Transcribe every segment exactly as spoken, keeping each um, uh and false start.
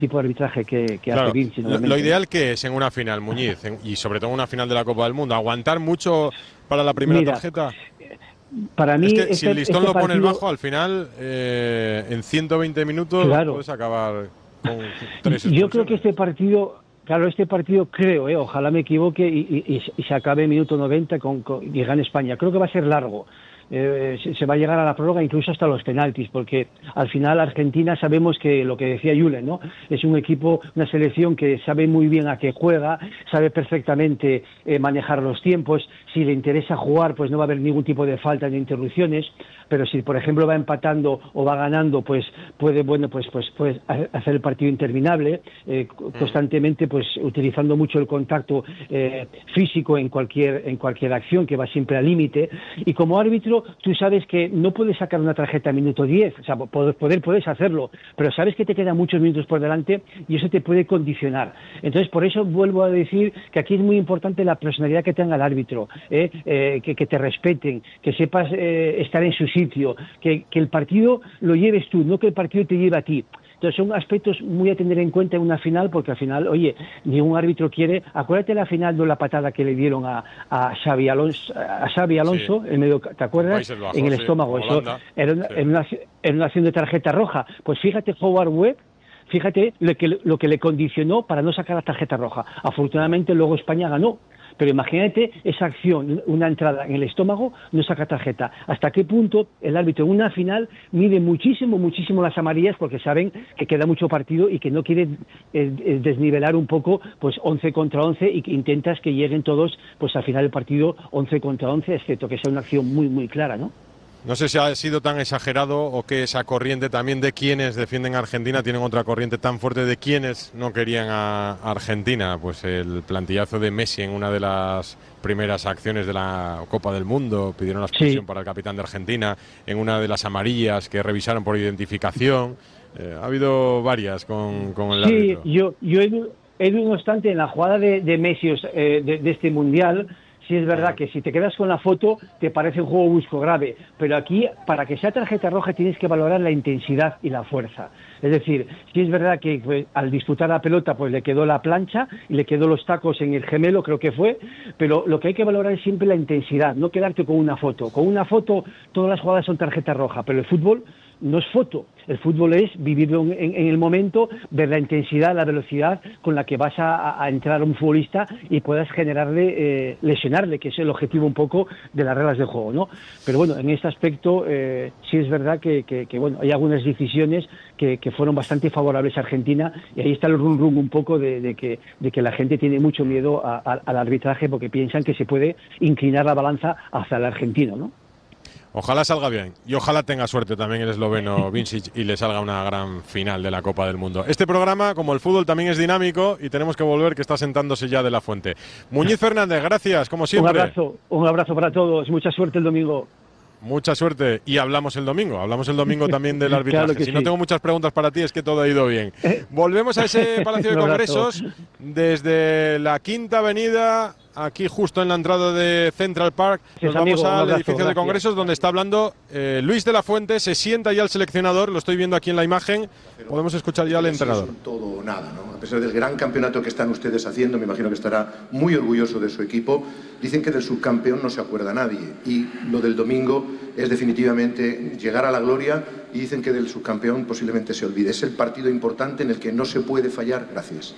tipo de arbitraje que, que claro, hace Vinci. Lo, lo ideal que es en una final, Muñiz, en, y sobre todo en una final de la Copa del Mundo, aguantar mucho para la primera Mira, tarjeta. para mí Es que este, si el listón este lo pones partido, bajo, al final, eh, en ciento veinte minutos claro, puedes acabar con tres yo creo que expulsiones. este partido, claro, este partido creo, eh, ojalá me equivoque y, y, y se acabe en minuto noventa con, con, y gane España. Creo que va a ser largo. Eh, se, se va a llegar a la prórroga incluso hasta los penaltis, porque al final Argentina sabemos que lo que decía Julen, ¿no? Es un equipo, una selección que sabe muy bien a qué juega, sabe perfectamente eh, manejar los tiempos. Si le interesa jugar, pues no va a haber ningún tipo de falta ni interrupciones, pero si por ejemplo va empatando o va ganando, pues puede, bueno, pues pues pues hacer el partido interminable, eh, constantemente pues utilizando mucho el contacto eh, físico en cualquier en cualquier acción, que va siempre al límite. Y como árbitro tú sabes que no puedes sacar una tarjeta a minuto diez, o sea, poder, poder puedes hacerlo, pero sabes que te quedan muchos minutos por delante y eso te puede condicionar. Entonces, por eso vuelvo a decir que aquí es muy importante la personalidad que tenga el árbitro, ¿eh? Eh, que, que te respeten, que sepas eh, estar en su sitio, que, que el partido lo lleves tú, no que el partido te lleve a ti. Entonces son aspectos muy a tener en cuenta en una final, porque al final, oye, ningún árbitro quiere. Acuérdate la final de la patada que le dieron a, a Xavi Alonso, a Xavi Alonso, sí, el medio, ¿te acuerdas? Bajos, en el sí, estómago. Eso era una, sí. en, una, en una acción de tarjeta roja. Pues fíjate, Howard Webb, fíjate lo que, lo que le condicionó para no sacar la tarjeta roja. Afortunadamente luego España ganó. Pero imagínate esa acción, una entrada en el estómago, no saca tarjeta. ¿Hasta qué punto el árbitro en una final mide muchísimo, muchísimo las amarillas, porque saben que queda mucho partido y que no quiere eh, desnivelar un poco, pues once contra once, y que intentas que lleguen todos, pues al final del partido once contra once, excepto que sea una acción muy, muy clara, ¿no? No sé si ha sido tan exagerado o que esa corriente también de quienes defienden a Argentina tienen otra corriente tan fuerte de quienes no querían a Argentina. Pues el plantillazo de Messi en una de las primeras acciones de la Copa del Mundo, pidieron la expulsión sí. para el capitán de Argentina, en una de las amarillas que revisaron por identificación. Eh, ha habido varias con, con el sí, árbitro. Sí, yo, yo he visto, no obstante, en la jugada de, de Messi eh, de, de este Mundial, sí es verdad que si te quedas con la foto te parece un juego busco grave, pero aquí para que sea tarjeta roja tienes que valorar la intensidad y la fuerza. Es decir, sí es verdad que pues, al disputar la pelota pues le quedó la plancha y le quedó los tacos en el gemelo, creo que fue, pero lo que hay que valorar es siempre la intensidad, no quedarte con una foto. Con una foto todas las jugadas son tarjeta roja, pero el fútbol no es foto, el fútbol es vivirlo en, en, en el momento, ver la intensidad, la velocidad con la que vas a, a entrar a un futbolista y puedas generarle, eh, lesionarle, que es el objetivo un poco de las reglas del juego, ¿no? Pero bueno, en este aspecto eh, sí es verdad que, que, que bueno, hay algunas decisiones que, que fueron bastante favorables a Argentina, y ahí está el rum rum un poco de, de, que, de que la gente tiene mucho miedo a, a, al arbitraje, porque piensan que se puede inclinar la balanza hacia el argentino, ¿no? Ojalá salga bien y ojalá tenga suerte también el esloveno Vincic y le salga una gran final de la Copa del Mundo. Este programa, como el fútbol, también es dinámico y tenemos que volver, que está sentándose ya de la fuente. Muñiz Fernández, gracias, como siempre. Un abrazo, un abrazo para todos, mucha suerte el domingo. Mucha suerte y hablamos el domingo, hablamos el domingo también del arbitraje. Claro si sí. no tengo muchas preguntas para ti es que todo ha ido bien. Volvemos a ese Palacio de Congresos desde la Quinta Avenida, aquí justo en la entrada de Central Park. Nos vamos amigo, al abrazo, edificio gracias. de Congresos donde está hablando eh, Luis de la Fuente. Se sienta ya el seleccionador, lo estoy viendo aquí en la imagen. Podemos escuchar ya al entrenador. Es todo o nada, ¿no? A pesar del gran campeonato que están ustedes haciendo, me imagino que estará muy orgulloso de su equipo. Dicen que del subcampeón no se acuerda nadie y lo del domingo es definitivamente llegar a la gloria, y dicen que del subcampeón posiblemente se olvide. Es el partido importante en el que no se puede fallar. Gracias.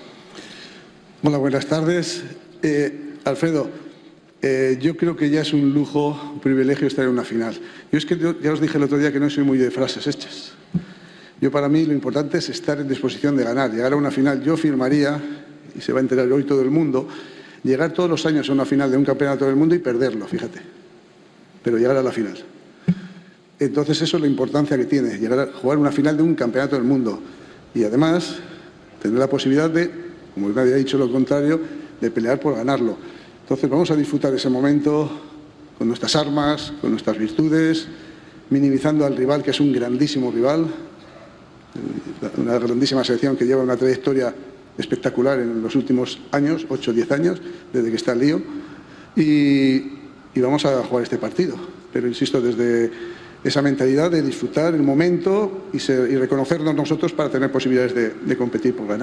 Hola, buenas tardes. Eh, Alfredo, eh, yo creo que ya es un lujo, un privilegio estar en una final. Yo es que ya os dije el otro día que no soy muy de frases hechas. Yo, para mí, lo importante es estar en disposición de ganar, llegar a una final. Yo firmaría, y se va a enterar hoy todo el mundo, llegar todos los años a una final de un campeonato del mundo y perderlo, fíjate, pero llegar a la final. Entonces eso es la importancia que tiene, llegar a jugar una final de un campeonato del mundo y además tener la posibilidad de, como nadie ha dicho lo contrario, de pelear por ganarlo. Entonces vamos a disfrutar ese momento con nuestras armas, con nuestras virtudes, minimizando al rival, que es un grandísimo rival, una grandísima selección que lleva una trayectoria espectacular en los últimos años, ocho o diez años, desde que está el lío, y, y vamos a jugar este partido. Pero insisto, desde esa mentalidad de disfrutar el momento y, ser, y reconocernos nosotros para tener posibilidades de, de competir por ganar.